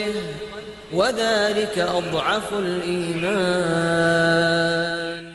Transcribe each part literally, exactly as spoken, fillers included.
وذلك أضعف الإيمان.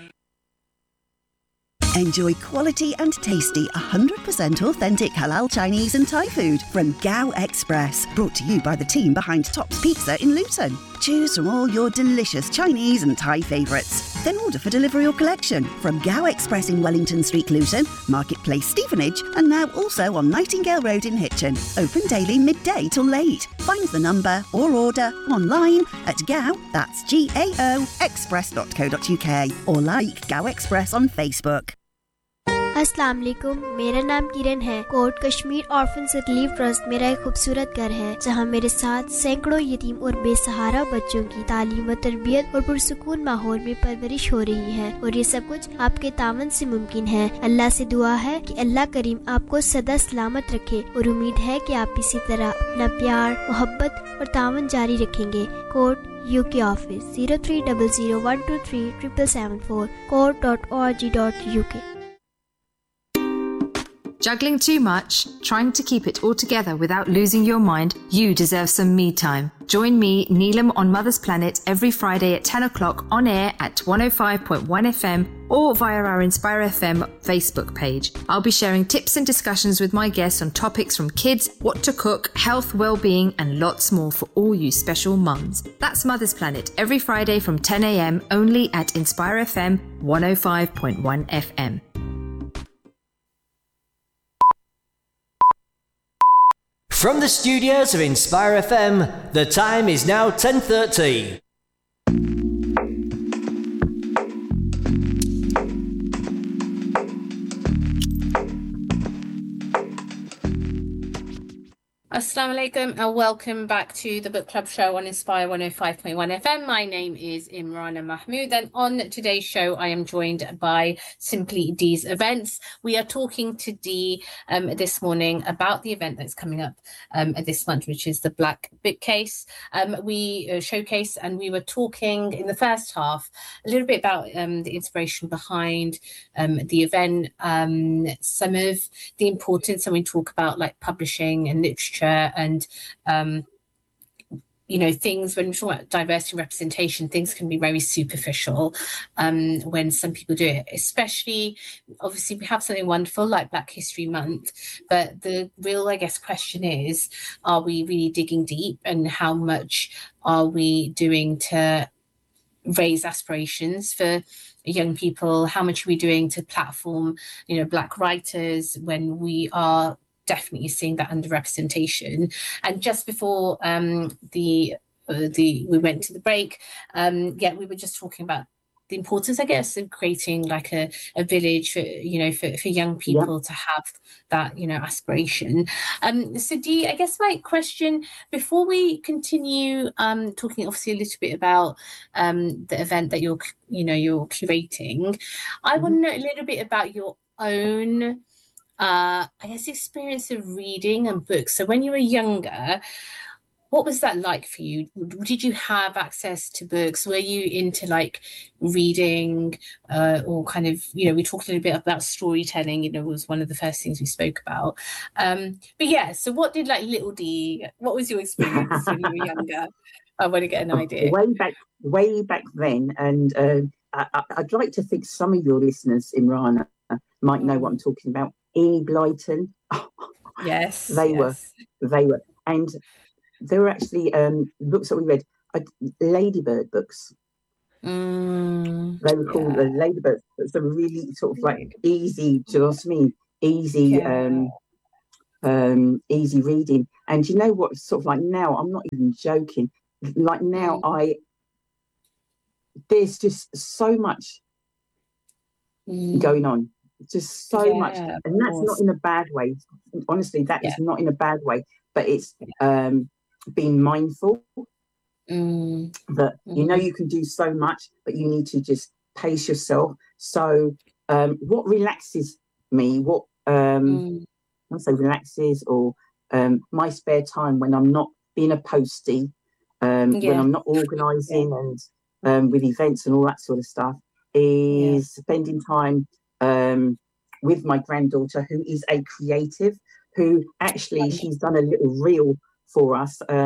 Enjoy quality and tasty one hundred percent authentic halal Chinese and Thai food from Gao Express. Brought to you by the team behind Tops Pizza in Luton. Choose from all your delicious Chinese and Thai favourites. Then order for delivery or collection from Gao Express in Wellington Street, Luton, Marketplace, Stevenage, and now also on Nightingale Road in Hitchin. Open daily midday till late. Find the number or order online at Gao, that's G A O, express dot co dot U K, or like Gao Express on Facebook. अस्सलाम वालेकुम, मेरा नाम किरण है। Coat Kashmir orphan relief trust मेरा एक खूबसूरत घर है जहां मेरे साथ सैकड़ों यतीम और बेसहारा बच्चों की तालीम व तरबियत और पुरसुकून माहौल में परवरिश हो रही है, और ये सब कुछ आपके तावन से मुमकिन है। अल्लाह से दुआ है कि अल्लाह करीम आपको सदा सलामत रखे, और उम्मीद है कि आप इसी तरह अपना प्यार, मोहब्बत और तावन जारी रखेंगे। Coat UK office zero three double zero one two three triple seven four coat dot O R G dot U के। Juggling too much? Trying to keep it all together without losing your mind? You deserve some me time. Join me, Neelam, on Mother's Planet every Friday at ten o'clock on air at one oh five point one F M or via our Inspire F M Facebook page. I'll be sharing tips and discussions with my guests on topics from kids, what to cook, health, well-being and lots more for all you special mums. That's Mother's Planet every Friday from ten a m only at Inspire F M one oh five point one F M. From the studios of Inspire F M, the time is now ten thirty. Assalamu alaikum and welcome back to the Book Club show on Inspire one oh five point one F M. My name is Imrana Mahmood, and on today's show I am joined by Simply Dee's Events. We are talking to Dee um, this morning about the event that's coming up um, this month, which is the Black Bookcase. Um, we uh, showcase, and we were talking in the first half a little bit about um, the inspiration behind um, the event, um, some of the importance, and we talk about like publishing and literature and um you know things. When we talk about diversity and representation, things can be very superficial um when some people do it, especially obviously we have something wonderful like Black History Month, but the real I guess question is, are we really digging deep, and how much are we doing to raise aspirations for young people? How much are we doing to platform you know Black writers when we are definitely seeing that underrepresentation? And just before um, the uh, the we went to the break, um, yeah, we were just talking about the importance, I guess, of creating like a, a village for you know for, for young people yeah. to have that you know aspiration. Um, so, Dee, I guess my question before we continue um, talking, obviously a little bit about um, the event that you're you know you're curating, I mm-hmm. want to know a little bit about your own. Uh, I guess experience of reading and books. So when you were younger, what was that like for you? Did you have access to books? Were you into like reading uh, or kind of, you know, we talked a little bit about storytelling, you know, was one of the first things we spoke about. Um, but yeah, so what did like little Dee, what was your experience when you were younger? I want to get an idea. Way back, way back then. And uh, I, I'd like to think some of your listeners, Imrana, might know what I'm talking about. Enid Blyton. Yes, they yes. were, they were, and there were actually um, books that we read, uh, Ladybird books. Mm, they were called yeah. uh, Ladybird books. They were really sort of like easy, do you know what I mean? Easy, yeah. um, um, easy reading. And you know what? Sort of like now, I'm not even joking. Like now, mm. I there's just so much mm. going on. Just so yeah, much, and that's not in a bad way. Honestly, that yeah. is not in a bad way, but it's um, being mindful mm. that mm. you know you can do so much, but you need to just pace yourself. So, um, what relaxes me, what um, mm. I say relaxes, or um, my spare time when I'm not being a postie, um, yeah. when I'm not organising yeah. and um, with events and all that sort of stuff, is yeah. spending time. Um, with my granddaughter, who is a creative, who actually she's done a little reel for us. Um,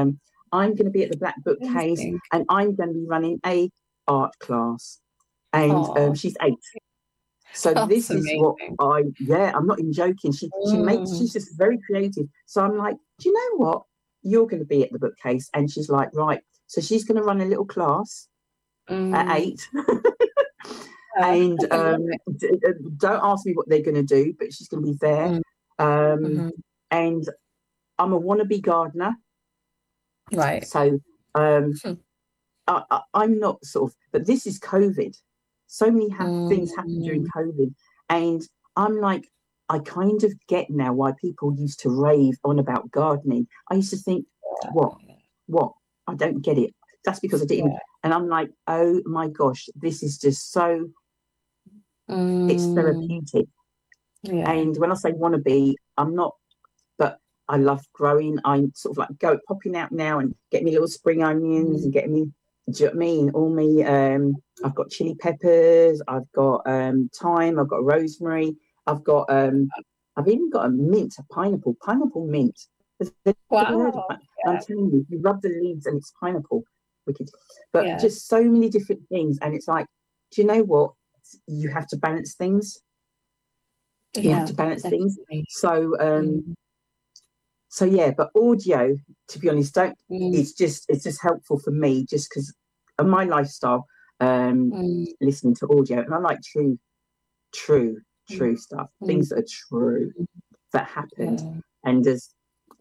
I'm going to be at the Black Bookcase, Amazing. and I'm going to be running a art class. And Aw. um, she's eight. So That's this is what amazing. I, yeah, I'm not even joking. She she makes, Mm. she's just very creative. So I'm like, do you know what? You're going to be at the Bookcase. And she's like, right. So she's going to run a little class Mm. at eight. Yeah. And I love um, it. d- d- don't ask me what they're going to do, but she's going to be there. Mm. Um, Mhm. And I'm a wannabe gardener. Right. So um, Hmm. I, I, I'm not sort of, but this is COVID. So many ha- things happened during Mm. COVID. And I'm like, I kind of get now why people used to rave on about gardening. I used to think, what? What? I don't get it. That's because I didn't. Yeah. And I'm like, oh my gosh, this is just so, it's Mm. therapeutic. Yeah. And when I say wannabe, I'm not, but I love growing. I'm sort of like go popping out now and get me little spring onions Mm. and get me, do you know what I mean? All me, um, I've got chili peppers, I've got um, thyme, I've got rosemary, I've got, um, I've even got a mint, a pineapple, pineapple mint. Have you ever heard of Wow. that? And I'm telling you, you rub the leaves and it's pineapple. Wicked. But Yeah. just so many different things. And it's like, do you know what? You have to balance things. You Yeah. have to balance things. Definitely. So, um, Mm. so yeah, but audio, to be honest, don't, Mm. it's just, it's just helpful for me just because of my lifestyle, um, Mm. listening to audio. And I like true, true, true stuff, Mm. things that are true, that happened. Yeah. And as,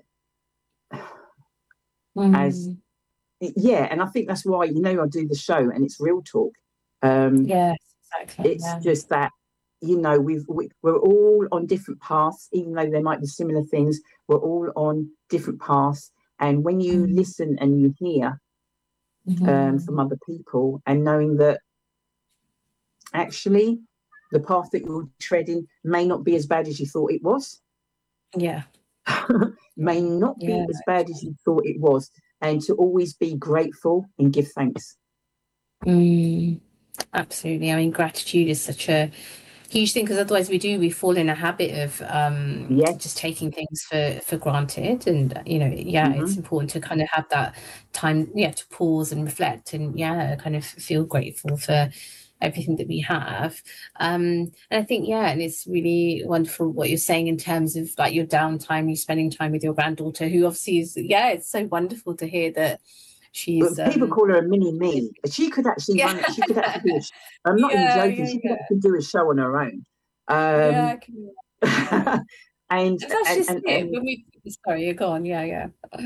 as, Mm. yeah, and I think that's why, you know, I do the show and it's real talk. Um, Yes, exactly. it's Yeah. just that, you know, we've, we, we're all on different paths, even though there might be similar things, we're all on different paths. And when you Mm. listen and you hear um, Mhm. from other people and knowing that actually the path that you're treading may not be as bad as you thought it was, Yeah. may not be Yeah. as bad as you thought it was, and to always be grateful and give thanks. Mm. Absolutely. I mean, gratitude is such a huge thing because otherwise we do we fall in a habit of um Yes. just taking things for for granted, and you know, yeah, it's Mhm. important to kind of have that time, yeah, to pause and reflect and yeah, kind of feel grateful for everything that we have. Um and I think, yeah, and it's really wonderful what you're saying in terms of like your downtime, you spending time with your granddaughter, who obviously is, yeah, it's so wonderful to hear that she's But people um call her a mini me. She could actually yeah. run it. She could actually do it. I'm not even Yeah, joking. yeah, She could yeah. actually do a show on her own. Yeah, I Um, can yeah. and, That's and, just and, it. and When we sorry, you're gone. Yeah, yeah.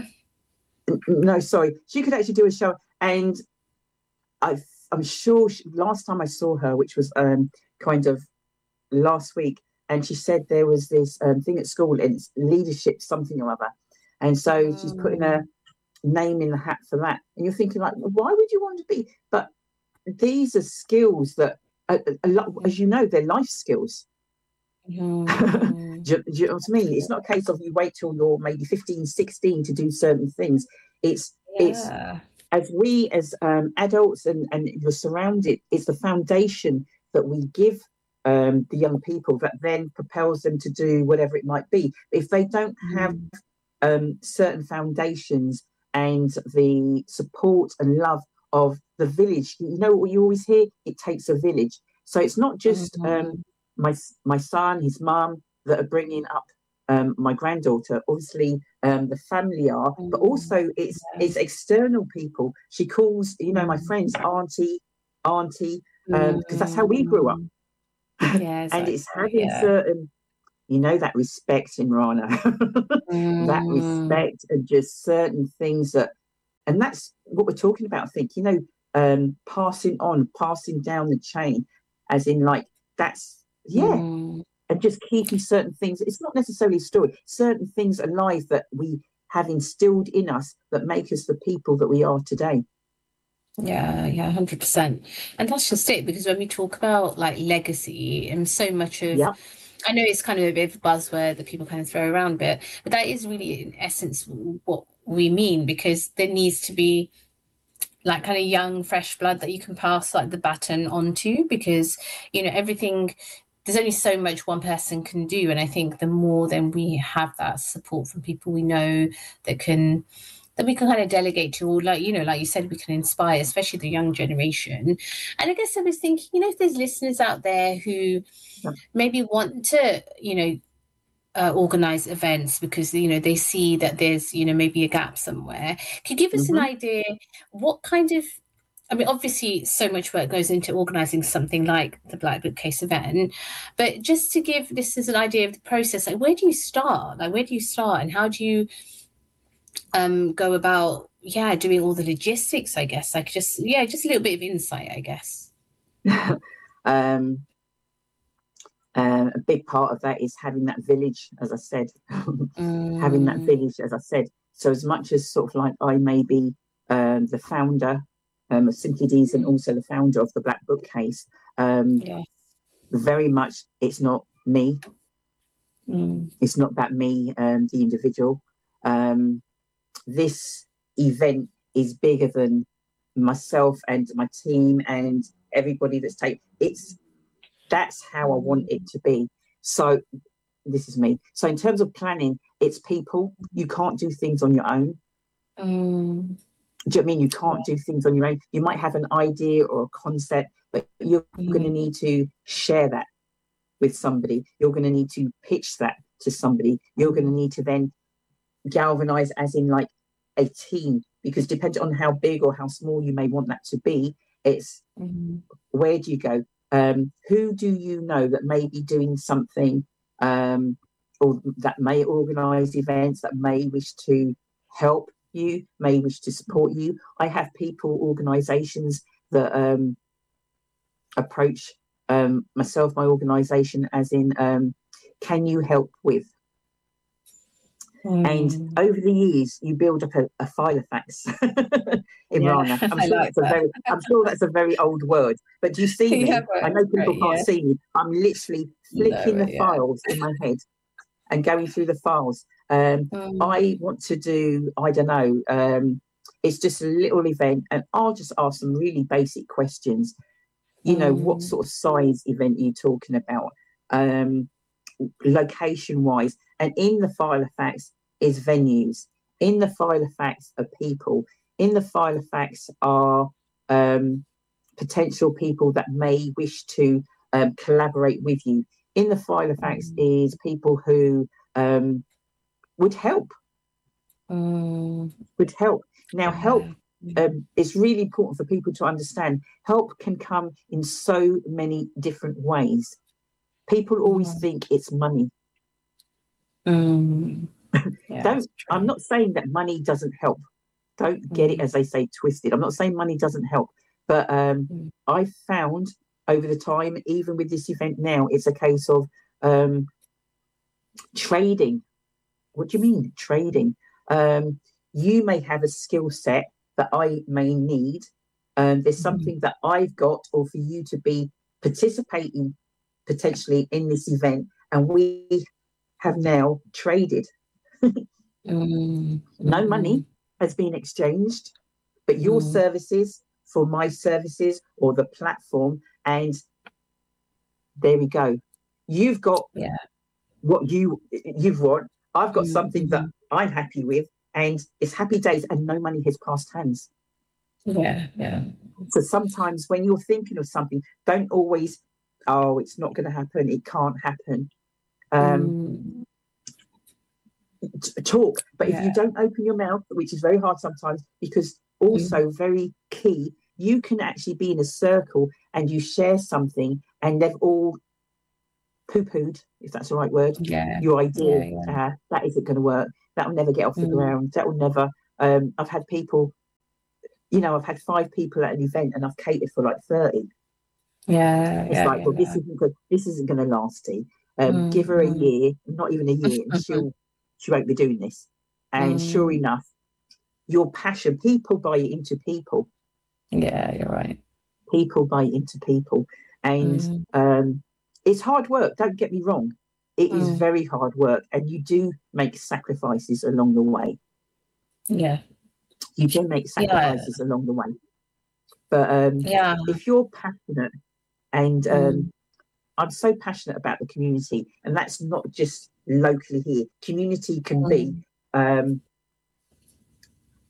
no, sorry, she could actually do a show. And I, I'm sure she, last time I saw her, which was um, kind of last week, and she said there was this um, thing at school and it's leadership something or other. And so she's putting her name in the hat for that. And you're thinking like, why would you want to be? But these are skills that, a, a lot, as you know, they're life skills. Mm. do, you, do you know what I mean? It's not a case of you wait till you're maybe fifteen, sixteen to do certain things. It's it's Yeah. as we as um, adults and, and you're surrounded, it's the foundation that we give um, the young people that then propels them to do whatever it might be. If they don't have Mm. um, certain foundations and the support and love of the village, you know what you always hear? It takes a village. So it's not just um, Mhm. my my son, his mum that are bringing up um, my granddaughter. Obviously, um, the family are, but also it's Yeah. it's external people. She calls, you know, my Mm. friends auntie, auntie, because that's how we grew up. Mm. Yeah, And it's exactly. having Yeah. certain, you know, that respect in Rana, that Mm. respect and just certain things that, and that's what we're talking about. I think, you know, um, passing on, passing down the chain, as in like that's yeah. Mm. And just keeping certain things, it's not necessarily a story, certain things alive that we have instilled in us that make us the people that we are today. Yeah, yeah, one hundred percent. And that's just it, because when we talk about like legacy and so much of, Yeah. I know it's kind of a bit of a buzzword that people kind of throw around, but but that is really in essence what we mean, because there needs to be like kind of young, fresh blood that you can pass like the baton on to, because, you know, everything, there's only so much one person can do. And I think the more then we have that support from people we know that can, that we can kind of delegate to, or like, you know, like you said, we can inspire, especially the young generation. And I guess I was thinking, you know, if there's listeners out there who maybe want to, you know, uh, organize events because, you know, they see that there's, you know, maybe a gap somewhere. Can you give us mm-hmm. an idea what kind of, I mean, obviously so much work goes into organizing something like the Black Bookcase event, but just to give listeners an idea of the process, like where do you start? Like where do you start and how do you um, go about, yeah, doing all the logistics, I guess? Like just, yeah, just a little bit of insight, I guess. um, uh, a big part of that is having that village, as I said, mm. having that village, as I said. So as much as sort of like I may be um, the founder um, of Simply Dees and also the founder of the Black Bookcase, um, yeah. very much it's not me. Mm. It's not that me, um, the individual. Um, this event is bigger than myself and my team and everybody that's taken. It's that's how I want it to be. So this is me. So in terms of planning, it's people. You can't do things on your own. Mm. Do you know what I mean? You can't do things on your own. You might have an idea or a concept, but you're mm. going to need to share that with somebody. You're going to need to pitch that to somebody. You're going to need to then galvanize as in like a team, because depending on how big or how small you may want that to be, it's mm. where do you go? Um, who do you know that may be doing something um, or that may organise events, that may wish to help you, may wish to support you? I have people, organisations that um, approach um, myself, my organisation, as in, um, can you help with? Mm. And over the years, you build up a, a file of facts. Imrana, yeah, I'm sure like that's that. a very, I'm sure that's a very old word. But do you see me? Yeah, I know people right, can't yeah. see me. I'm literally flicking no, the yeah. files in my head and going through the files. Um, mm. I want to do, I don't know. Um, it's just a little event, and I'll just ask some really basic questions. You mm. know, what sort of size event are you talking about? Um, location-wise. And in the file of facts is venues. In the file of facts are people. In the file of facts are um, potential people that may wish to um, collaborate with you. In the file of facts mm. is people who um, would help. Mm. Would help. Now, help um, is really important for people to understand. Help can come in so many different ways. People always mm. think it's money. Mm. Yeah, Don't. I'm not saying that money doesn't help. Don't get mm. it, as they say, twisted. I'm not saying money doesn't help, but um, mm. I've found over the time, even with this event now, it's a case of um, trading. What do you mean trading? Um, you may have a skill set that I may need. Um, there's mm. something that I've got, or for you to be participating potentially in this event, and we have now traded. mm. No money has been exchanged, but your mm. services for my services or the platform, and there we go. You've got yeah. what you you've want. I've got mm. something that I'm happy with, and it's happy days, and no money has passed hands. Yeah, yeah. So sometimes when you're thinking of something, don't always, oh, it's not going to happen, it can't happen. Um, mm. t- talk, but yeah. if you don't open your mouth, which is very hard sometimes, because also mm. very key, you can actually be in a circle and you share something and they've all poo-pooed, if that's the right word, yeah. your idea. Yeah, yeah. Uh, that isn't going to work. That will never get off the mm. ground. That will never. Um, I've had people, you know, I've had five people at an event and I've catered for like thirty. Yeah, it's yeah, like, yeah, well, yeah. this isn't good. This isn't going to last. Um, mm, give her a mm. year, not even a year, and she'll she won't be doing this. And mm. sure enough, your passion, people buy into people. Yeah, you're right. People buy into people, and mm. um, it's hard work. Don't get me wrong; it mm. is very hard work, and you do make sacrifices along the way. Yeah, you do make sacrifices yeah. along the way. But um, yeah. if you're passionate, and um, mm. I'm so passionate about the community, and that's not just locally here. Community can mm. be um,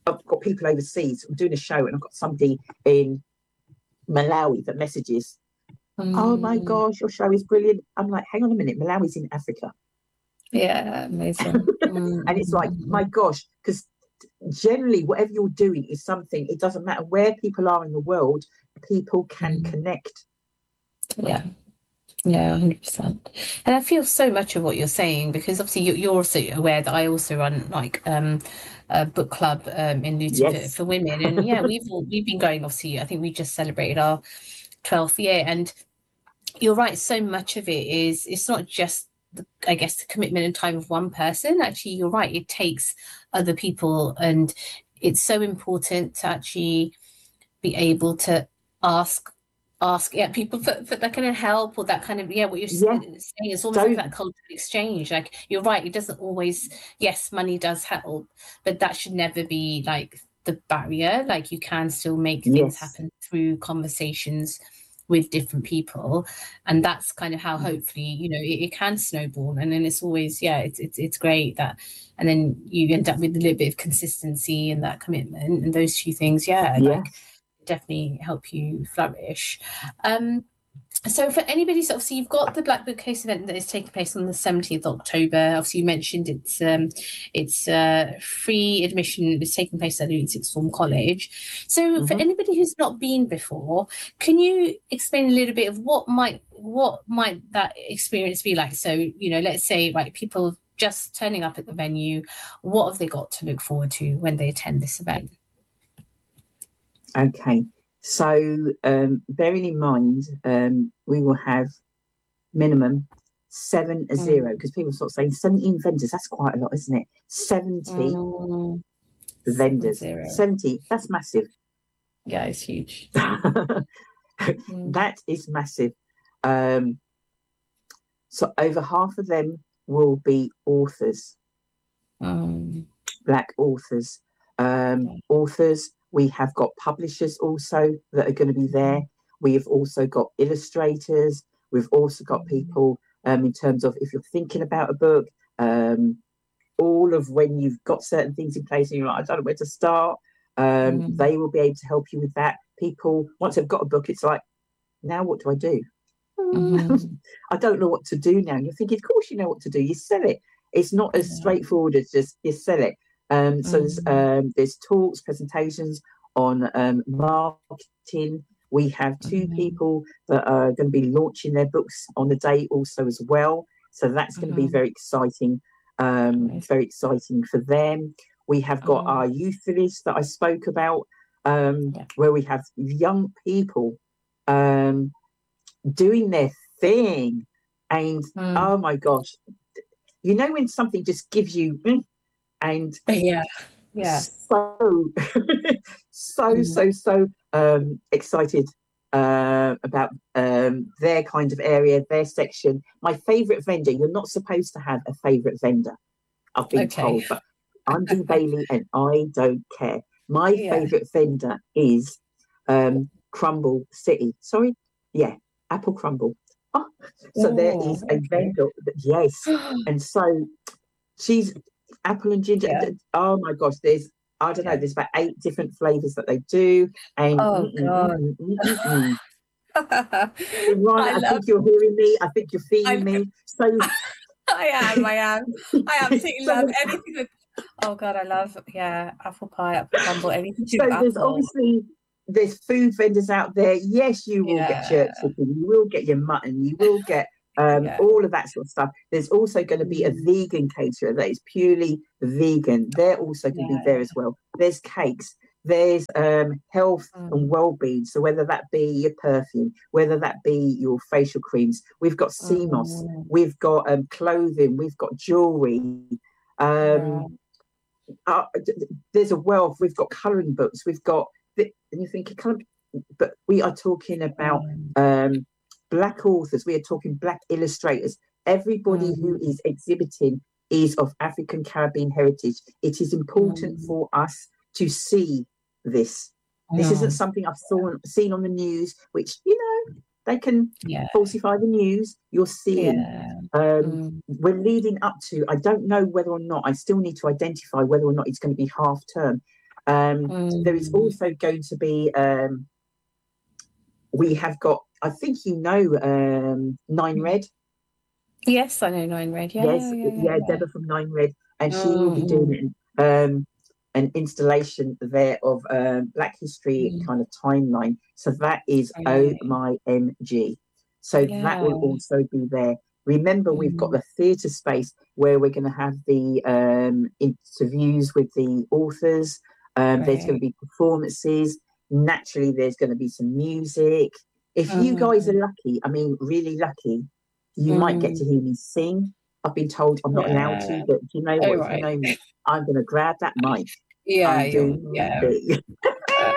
I've got people overseas. I'm doing a show, and I've got somebody in Malawi that messages, Mm. "Oh my gosh, your show is brilliant." I'm like, "Hang on a minute, Malawi's in Africa." Yeah, amazing. Mm. And it's like, my gosh, because generally, whatever you're doing is something. It doesn't matter where people are in the world. People can Mm. connect. Yeah. Yeah, one hundred percent. And I feel so much of what you're saying, because obviously you- you're also aware that I also run like um, a book club um, in Luton for, Yes. for women. And yeah, we've all, we've been going, obviously, I think we just celebrated our twelfth year. And you're right, so much of it is, it's not just, the, I guess, the commitment and time of one person. Actually, you're right, it takes other people. And it's so important to actually be able to ask ask yeah people for, for that kind of help, or that kind of, yeah, what you're Yeah. saying. It's almost like that cultural exchange. Like, you're right, it doesn't always, yes, money does help, but that should never be like the barrier. Like, you can still make things Yes. happen through conversations with different people, and that's kind of how hopefully, you know, it, it can snowball. And then it's always, yeah, it's, it's it's great that, and then you end up with a little bit of consistency and that commitment, and those two things, yeah, Yeah. like definitely help you flourish. Um, so for anybody, so obviously you've got the Black Bookcase event that is taking place on the seventeenth of October. Obviously you mentioned it's um, it's uh, free admission. It's taking place at Luton Sixth Form College. So for Mhm. anybody who's not been before, can you explain a little bit of what might what might that experience be like? So, you know, let's say, right, people just turning up at the venue, what have they got to look forward to when they attend this event? Okay, so um, bearing in mind, um, we will have minimum seven a zero, because people sort of saying seventeen vendors. That's quite a lot, isn't it? seventy Mm, vendors. seven zero. seventy. That's massive. Yeah, it's huge. That is massive. Um, so over half of them will be authors, Um, Black authors. Um, Okay. Authors. We have got publishers also that are going to be there. We have also got illustrators. We've also got people um, in terms of if you're thinking about a book, um, all of when you've got certain things in place and you're like, I don't know where to start, um, Mhm. they will be able to help you with that. People, once they've got a book, it's like, now what do I do? Mhm. I don't know what to do now. And you're thinking, of course you know what to do. You sell it. It's not as Yeah. straightforward as just you sell it. Um, so there's, Mhm. um, there's talks, presentations on um, marketing. We have two Mhm. people that are going to be launching their books on the day also as well. So that's going to be Mhm. very exciting. Um, Nice. very exciting for them. We have got Mhm. our youth list that I spoke about, um, Yeah. where we have young people um, doing their thing. And Mm. oh my gosh, you know when something just gives you mm, and Yeah. Yeah. so so Mm. so so um excited uh about um their kind of area, their section. My favorite vendor, you're not supposed to have a favorite vendor, I've been Okay. told, but I'm Dee Bailey and I don't care. My Yeah. favorite vendor is um Crumble City. Sorry, yeah, Apple Crumble. Oh, so there Oh, is a okay. vendor that, yes, and so she's apple and ginger. Yeah. Oh my gosh, there's I don't know, Yeah. there's about eight different flavors that they do, and Oh, mm, mm, God. mm, mm, mm, mm. I Ron, I love. think you're hearing me. I think you're I feeling me. So I am. I am. I absolutely so love there's, anything with. Oh God, I love. Yeah, apple pie, apple crumble, anything to do so with there's apple. obviously there's food vendors out there. Yes, you will get jerk Yeah. chicken, you will get your mutton, you will get um, Yeah. all of that sort of stuff. There's also going to be a Mm. vegan caterer that is purely vegan. They're also going to be there Yeah. as well. There's cakes. There's um, health and Mm. well-being. So whether that be your perfume, whether that be your facial creams, we've got C M O S, Mm. we've got um, clothing, we've got jewelry. Yeah. Um, uh, d- d- there's a wealth. We've got colouring books. We've got, the, and you're thinking, kind of, but we are talking about Mm. um, Black authors. We are talking Black illustrators. Everybody who Mm. is exhibiting is of African Caribbean heritage. It is important Mm. for us to see this. This isn't Mm. something I've saw, seen on the news, which, you know, they can Yeah. falsify the news. You're seeing. Yeah. Um, Mm. we're leading up to, I don't know whether or not, I still need to identify whether or not it's going to be half term. Um, Mm. There is also going to be, um, we have got, I think you know, um, Nine Red. Yes, I know Nine Red. Yeah, Yes, yeah, yeah, yeah, yeah. Deborah from Nine Red, and she will be Mm, doing um, an installation there of um, Black History mm, kind of timeline. So that is O right. my M G. So that will Yeah. also be there. Remember, we've got Mm, the theatre space where we're going to have the um, interviews with the authors. Um, there's going right. to be performances. Naturally, there's going to be some music. If you guys are Mm, lucky, I mean, really lucky, you might get to mm, hear me sing. I've been told I'm not allowed yeah. to, but do you know Oh, what? If you right. know me, I'm going to grab that mic Yeah, and you're, do my yeah. thing. uh,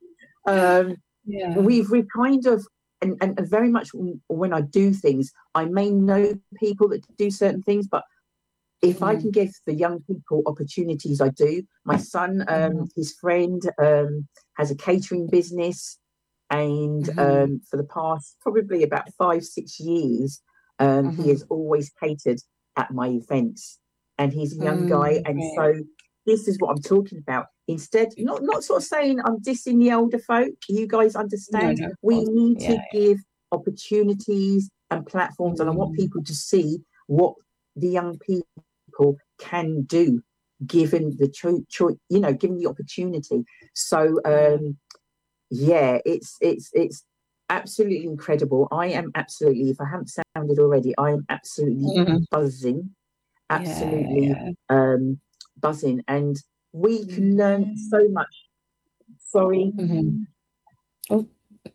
um, Yeah. we've we kind of and, and very much when I do things, I may know people that do certain things, but if I can Mm, give the young people opportunities, I do. My son, um, mhm, his friend, um, has a catering business, and mhm, um, for the past probably about five, six years, um, he mhm, has always catered at my events. And he's a young guy, mm, and right. so this is what I'm talking about. Instead, not not sort of saying I'm dissing the older folk. You guys No, understand? no, of We course. need Yeah. to give opportunities and platforms, and I want Mm, people to see what the young people can do, given the choice, cho- you know, given the opportunity. So yeah. um, yeah, it's it's it's absolutely incredible. I am absolutely, if I haven't sounded already, I am absolutely Mhm, buzzing, yeah, absolutely yeah. um, buzzing, and we can learn so much. Sorry, Mhm. Oh,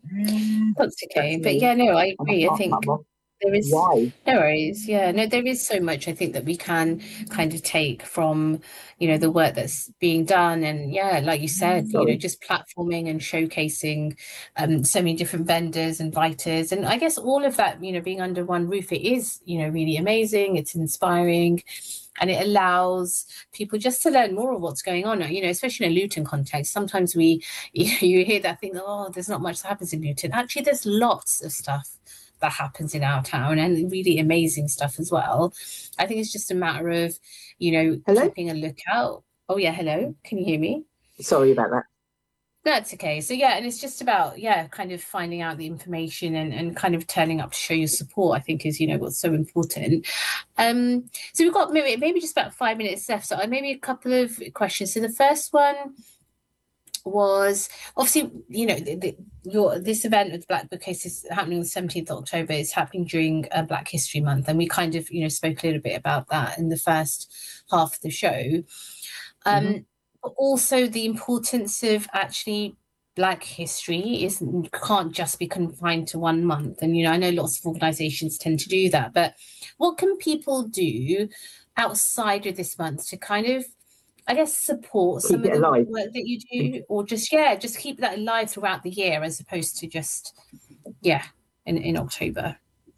that's okay. that's But me. yeah, no, I I'm a agree. I part think mum. there is Why? no worries. Yeah, no, there is so much I think that we can kind of take from, you know, the work that's being done. And yeah, like you said, you know, Sorry. just platforming and showcasing um, so many different vendors and writers. And I guess all of that, you know, being under one roof, it is, you know, really amazing. It's inspiring. And it allows people just to learn more of what's going on, you know, especially in a Luton context. Sometimes we, you hear that thing, oh, there's not much that happens in Luton. Actually, there's lots of stuff that happens in our town, and really amazing stuff as well. I think it's just a matter of, you know, Hello. keeping a lookout. Oh yeah, hello. Can you hear me? Sorry about that. That's okay. So yeah, and it's just about, yeah, kind of finding out the information and, and kind of turning up to show your support, I think is, you know, what's so important. Um, so we've got maybe maybe just about five minutes left. So maybe a couple of questions. So the first one was obviously, you know, the, the, your this event with Black Bookcase is happening on the seventeenth of October. It's happening during uh, Black History Month, and we kind of, you know, spoke a little bit about that in the first half of the show. Um, Mm-hmm. but also the importance of actually Black history is can't just be confined to one month. And you know, I know lots of organisations tend to do that, but what can people do outside of this month to kind of, I guess, support Keep some of it the alive. work that you do, or just, yeah, just keep that alive throughout the year as opposed to just, yeah, in, in October?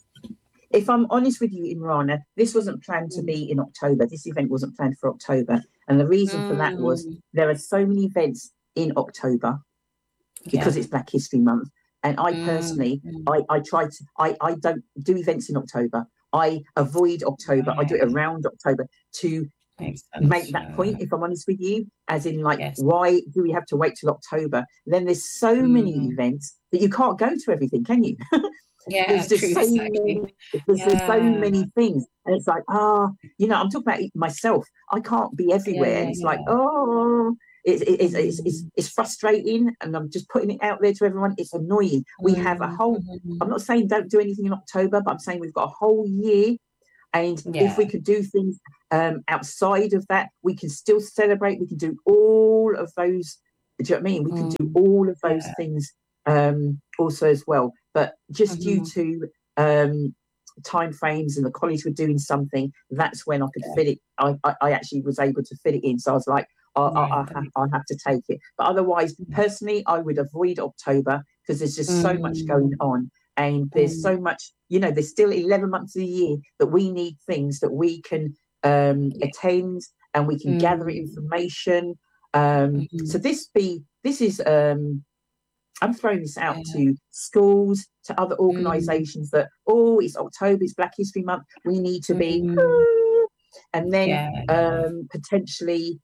If I'm honest with you, Imrana, this wasn't planned to be in October. This event wasn't planned for October. And the reason for that was Mm, there are so many events in October because yeah. it's Black History Month. And I personally, Mm, I, I try to, I, I don't do events in October. I avoid October. I do it right. around October to Makes make sense. that Yeah. point, if I'm honest with you, as in like, Yes. why do we have to wait till October? Then there's so many Mm. events that you can't go to everything, can you? Yeah, There's just true, so exactly. many, there's, there's so Yeah. many things. And it's like, ah, you know, I'm talking about it myself. I can't be everywhere. Yeah, And yeah, it's yeah. like, oh, it's, it's, it's, it's, Mm, it's frustrating. And I'm just putting it out there to everyone. It's annoying. We have a mm, whole, mhm. I'm not saying don't do anything in October, but I'm saying we've got a whole year. And if we Yeah. could do things um, outside of that, we can still celebrate. We can do all of those. Do you know what I mean? We can do Mm, all of those yeah. things um, also as well. But just due Mhm. to um, time frames and the college were doing something, that's when I could Yeah. fit it. I, I, I actually was able to fit it in. So I was like, I, I, I, Right. That have, makes I have to take it. But otherwise, sense. personally, I would avoid October because there's just so much Mm, going on. And there's mm, so much, you know, there's still eleven months of the year that we need things that we can um, yeah. attend and we can gather Mm, information. Um, mhm. so this be this is um, I'm throwing this out Yeah. to schools, to other Mm, organisations that, oh, it's October, it's Black History Month, we need to be, mm, and then yeah. um, potentially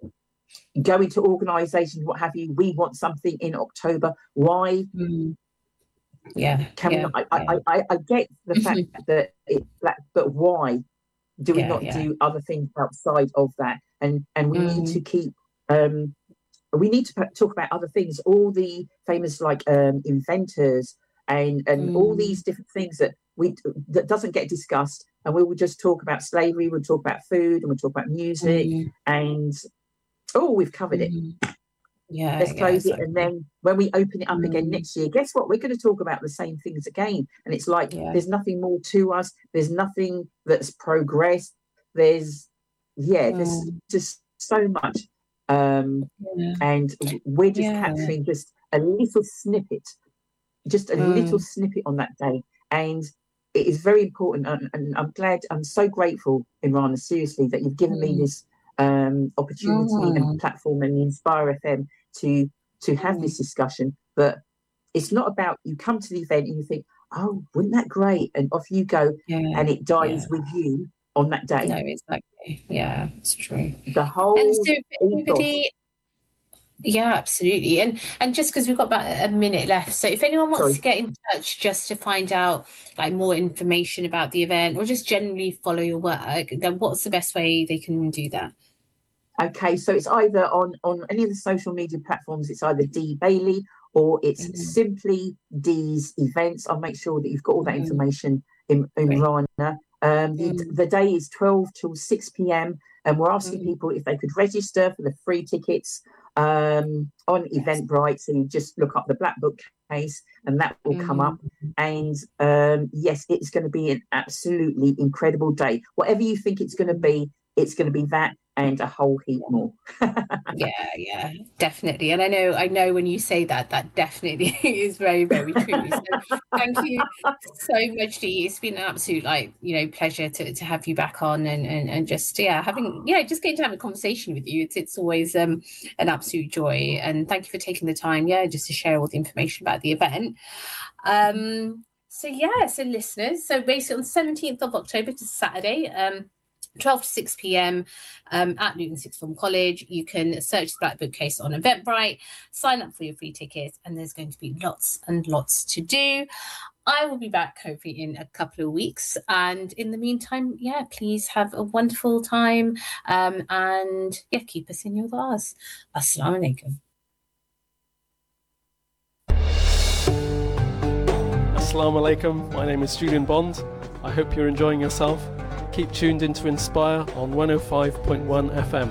going to organisations, what have you. We want something in October. Why? Mm. Yeah, Can yeah, we, I, yeah. I, I, I get the fact that it, that, but why do we Yeah, not yeah. do other things outside of that? And and we Mm. need to keep. Um, we need to p- talk about other things. All the famous like um, inventors and and Mm. all these different things that we that doesn't get discussed. And we will just talk about slavery. We'll talk about food, and we'll talk about music. Mm. And oh, we've covered it. Mm. Yeah, Let's yeah, close it, exactly. and then when we open it up again Mm. next year, guess what? We're going to talk about the same things again. And it's like Yeah. there's nothing more to us. There's nothing that's progressed. There's yeah, there's Mm. just so much, um, Yeah. and we're just Yeah. capturing just a little snippet, just a Mm. little snippet on that day, and it is very important. And, and I'm glad, I'm so grateful, Imrana, seriously, that you've given me Mm. this um, opportunity Mm. and platform and Inspire F M to to have Mm. this discussion. But it's not about you come to the event and you think, oh, wouldn't that great, and off you go, Yeah. and it dies Yeah. with you on that day. No, exactly. Yeah, it's true. The whole And so if ethos. anybody, yeah, absolutely. And and just because we've got about a minute left, so if anyone wants Sorry. to get in touch just to find out like more information about the event or just generally follow your work, then what's the best way they can do that? Okay, so it's either on on any of the social media platforms. It's either Dee Bailey or it's Mhm. simply Dee's events. I'll make sure that you've got all that Mhm. information in, in Great. Rana. Um, the, Mm. the day is twelve till six p.m. and we're asking Mm. people if they could register for the free tickets um, on Yes. Eventbrite. So you just look up the Black Book case and that will come up. Mhm. And um, yes, it's going to be an absolutely incredible day. Whatever you think it's going to be, it's going to be that and a whole heap more. Yeah, yeah, definitely. And I know, I know when you say that, that definitely is very, very true. So thank you so much, Dee. It's been an absolute, like, you know, pleasure to, to have you back on and, and, and just, yeah, having, yeah, just getting to have a conversation with you. It's, it's always um, an absolute joy. And thank you for taking the time, yeah, just to share all the information about the event. Um, so, yeah, so listeners, so basically on the seventeenth of October to Saturday, um, twelve to six p.m. Um, at Luton Sixth Form College. You can search the Black Book Case on Eventbrite, sign up for your free tickets, and there's going to be lots and lots to do. I will be back hopefully in a couple of weeks. And in the meantime, yeah, please have a wonderful time um, and yeah, keep us in your du'as. Assalamu alaikum. Assalamu alaikum. My name is Julian Bond. I hope you're enjoying yourself. Keep tuned into Inspire on one oh five point one F M.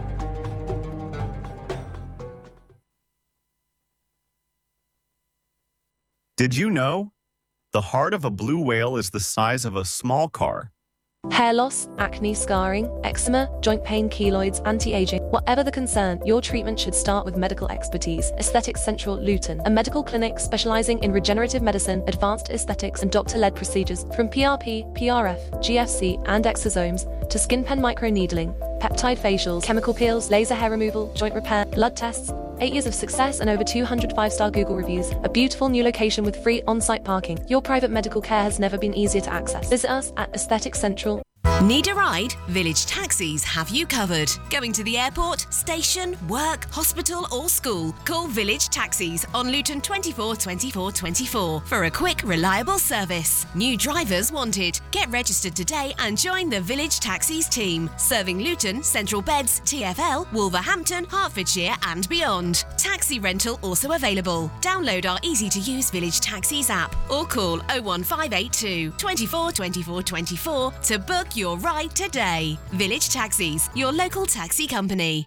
Did you know? The heart of a blue whale is the size of a small car. Hair loss, acne, scarring, eczema, joint pain, keloids, anti-aging. Whatever the concern, your treatment should start with medical expertise. Aesthetics Central Luton, a medical clinic specializing in regenerative medicine, advanced aesthetics and doctor-led procedures from P R P, P R F, G F C and exosomes to skin pen microneedling, peptide facials, chemical peels, laser hair removal, joint repair, blood tests. Eight years of success and over two hundred five-star Google reviews. A beautiful new location with free on-site parking. Your private medical care has never been easier to access. Visit us at Aesthetics Central. Need a ride? Village Taxis have you covered. Going to the airport, station, work, hospital or school? Call Village Taxis on Luton twenty-four twenty-four twenty-four for a quick, reliable service. New drivers wanted. Get registered today and join the Village Taxis team, serving Luton, Central Beds, T F L, Wolverhampton, Hertfordshire and beyond. Taxi rental also available. Download our easy-to-use Village Taxis app or call oh one five eight two, twenty-four twenty-four twenty-four to book your ride today. Village Taxis, your local taxi company.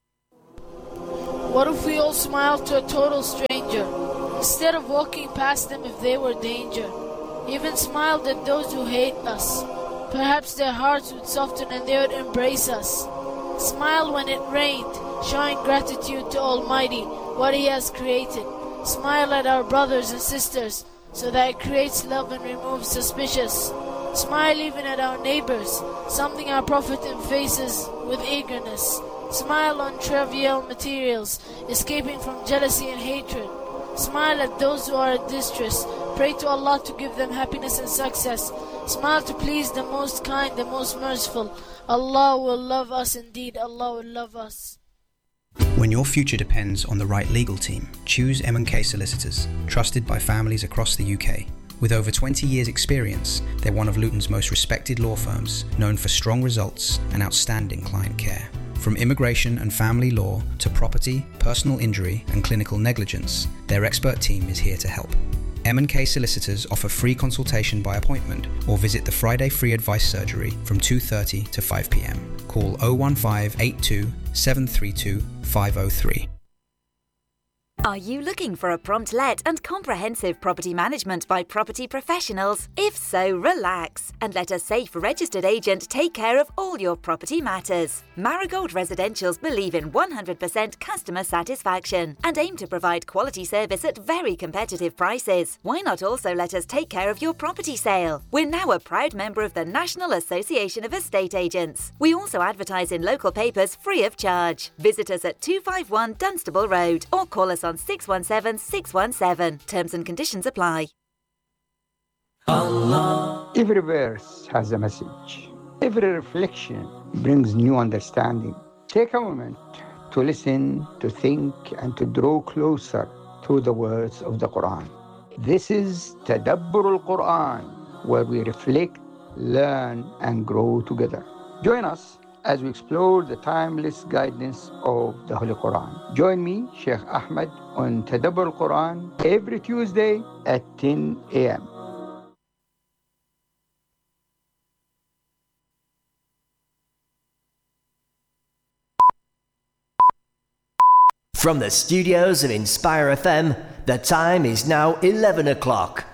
What if we all smiled to a total stranger, instead of walking past them if they were danger? Even smiled at those who hate us. Perhaps their hearts would soften and they would embrace us. Smile when it rained, showing gratitude to Almighty, what He has created. Smile at our brothers and sisters, so that it creates love and removes suspicious. Smile even at our neighbors, something our Prophet emphasizes with eagerness. Smile on trivial materials, escaping from jealousy and hatred. Smile at those who are in distress. Pray to Allah to give them happiness and success. Smile to please the most kind, the most merciful. Allah will love us indeed. Allah will love us. When your future depends on the right legal team, choose M and K Solicitors, trusted by families across the U K. With over twenty years experience, they're one of Luton's most respected law firms, known for strong results and outstanding client care. From immigration and family law to property, personal injury and clinical negligence, their expert team is here to help. M and K Solicitors offer free consultation by appointment or visit the Friday Free Advice Surgery from two thirty to five p m. Call oh one five eight two seven three two five oh three. Are you looking for a prompt let and comprehensive property management by property professionals? If so, relax and let a safe registered agent take care of all your property matters. Marigold Residentials believe in one hundred percent customer satisfaction and aim to provide quality service at very competitive prices. Why not also let us take care of your property sale? We're now a proud member of the National Association of Estate Agents. We also advertise in local papers free of charge. Visit us at two five one Dunstable Road or call us on six one seven six one seven. Terms and conditions apply. Allah. Every verse has a message. Every reflection brings new understanding. Take a moment to listen, to think, and to draw closer to the words of the Quran. This is Tadabbur al-Quran, where we reflect, learn, and grow together. Join us as we explore the timeless guidance of the Holy Quran. Join me, Sheikh Ahmed, on Tadabbur al-Quran every Tuesday at ten a m From the studios of Inspire F M, the time is now eleven o'clock.